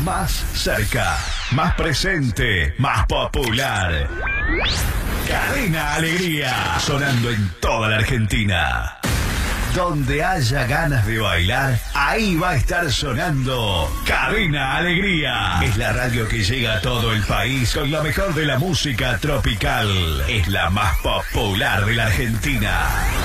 más cerca, más presente, más popular. Cadena Alegría, sonando en toda la Argentina. Donde haya ganas de bailar, ahí va a estar sonando Cadena Alegría. Es la radio que llega a todo el país con lo mejor de la música tropical. Es la más popular de la Argentina.